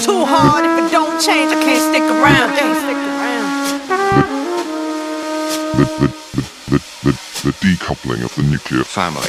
too hard. If it don't change, I can't stick around. The decoupling of the nuclear family.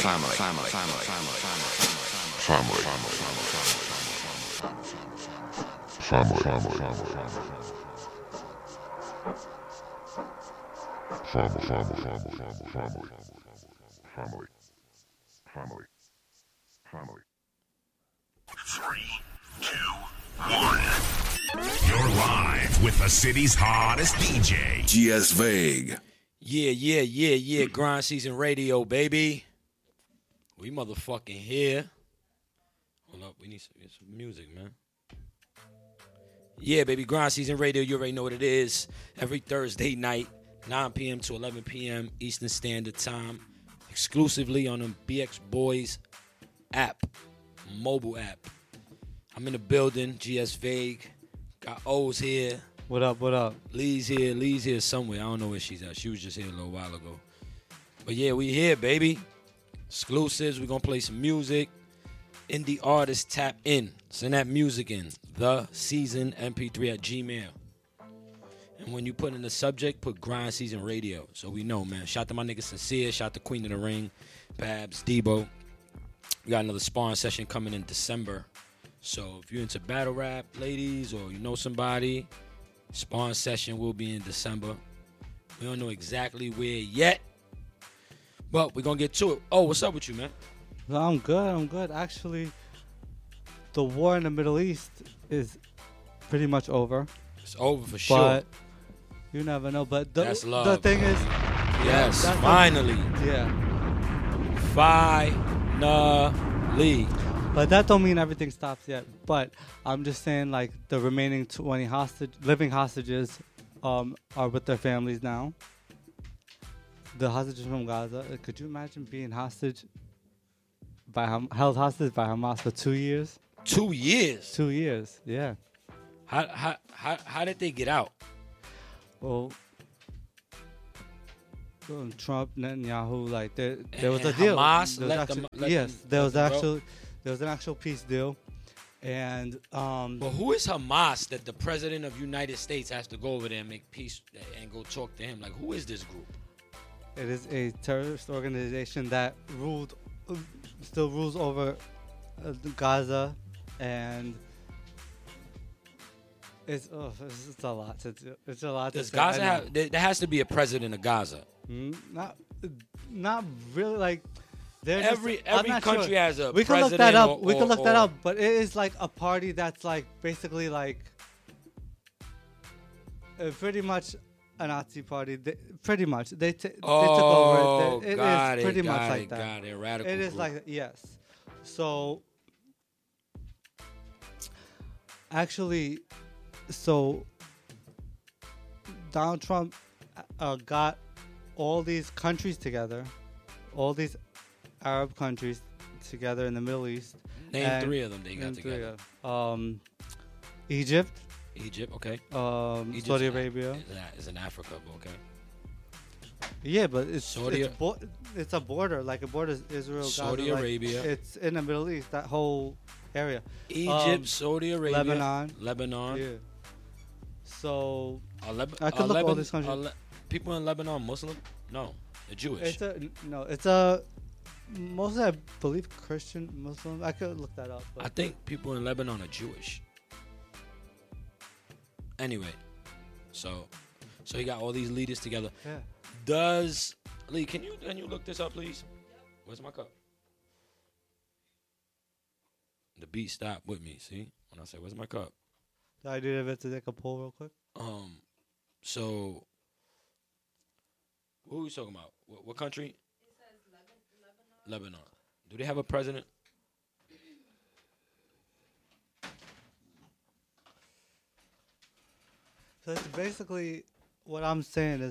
Family. 3, 2, 1. You're live with the city's hottest DJ, GS Vague. Yeah. Grind Season Radio, baby. We motherfucking here. Hold up, we need some music, man. Yeah, baby, Grind Season Radio, you already know what it is. Every Thursday night, 9 p.m. to 11 p.m. Eastern Standard Time, exclusively on the BX Boys app, mobile app. I'm in the building, GS Vague. Got O's here. What up? Lee's here somewhere. I don't know where she's at. She was just here a little while ago. But yeah, we here, baby. Exclusives. We're going to play some music. Indie artists tap in. Send that music in. The Season MP3 at Gmail. And when you put in the subject, put Grind Season Radio. So we know, man. Shout to my nigga Sincere. Shout to Queen of the Ring. Babs, Debo. We got another sparring session coming in December. So if you're into battle rap, ladies, or you know somebody, sparring session will be in December. We don't know exactly where yet, but we're going to get to it. Oh, what's up with you, man? I'm good. Actually, the war in the Middle East is pretty much over. It's over for sure. But you never know. But that's love. The thing is... Yes, finally. Finally. But that don't mean everything stops yet. But I'm just saying, like, the remaining 20 living hostages are with their families now. The hostages from Gaza. Could you imagine being held hostage by Hamas for 2 years? 2 years? 2 years, yeah. How did they get out? Well, Trump, Netanyahu, like there was a deal. Hamas There was an actual peace deal, and but who is Hamas that the president of the United States has to go over there and make peace and go talk to him? Like, who is this group? It is a terrorist organization that still rules over Gaza, and it's a lot to do. It's a lot. Does Gaza have? There has to be a president of Gaza. Not really. Like every country has a. We can look that up. We can look that up. But it is like a party that's like basically like pretty much a Nazi party. Pretty much they took over it. It is pretty much like that. Got it. Radical. It is like yes. So actually, Donald Trump got all these countries together, all these Arab countries together in the Middle East. Name 3 of them they got together. Egypt, okay. Saudi Arabia. Is in Africa, okay. Yeah, but it's a border, like a border Israel, Saudi Gaza, Arabia. Like, it's in the Middle East, that whole area. Egypt, Saudi Arabia, Lebanon. Yeah. So I could look all these countries. People in Lebanon Muslim? No, they're Jewish. It's a mostly, I believe, Christian Muslim. I could look that up. I think people in Lebanon are Jewish. Anyway, so you got all these leaders together. Yeah. Does Lee? Can you look this up, please? Where's my cup? The beat stopped with me. See when I say, "Where's my cup?" The idea of it to take a poll real quick. So what are we talking about? What country? It says Lebanon. Do they have a president? So it's basically what I'm saying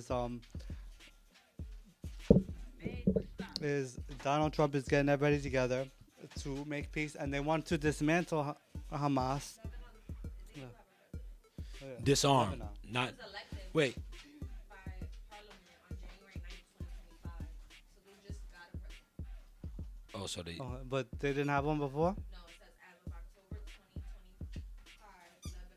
is Donald Trump is getting everybody together to make peace, and they want to dismantle Hamas. Yeah. Disarm. Lebanon. Not. Wait. By Parliament on January 9th, 2025. So they just got a president. Oh, so they. But they didn't have one before? No, it says as of October 2025,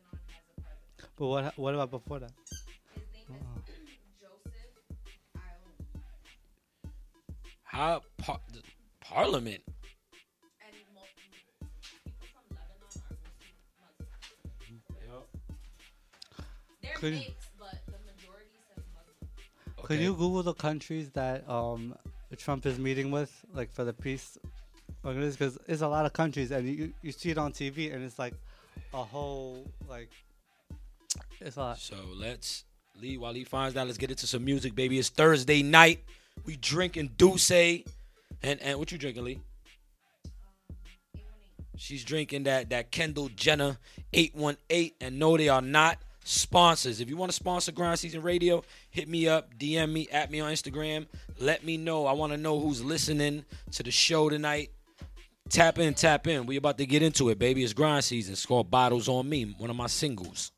But what about before that? His name is Joseph Ione. How Parliament? And people from Lebanon are Muslim. They're Could- mixed, but the majority says Muslim. Could you Google the countries that Trump is meeting with, like for the peace organization? Because it's a lot of countries, and you see it on TV, and it's like a whole like it's a lot. So let's Lee. While he finds out, let's get into some music, baby. It's Thursday night. We drinking Douce, and what you drinking, Lee? 818. She's drinking that Kendall Jenner 818, and no, they are not sponsors. If you want to sponsor Grind Season Radio, hit me up, DM me, at me on Instagram. Let me know. I want to know who's listening to the show tonight. Tap in. We about to get into it, baby. It's Grind Season. It's called Bottles on Me, one of my singles.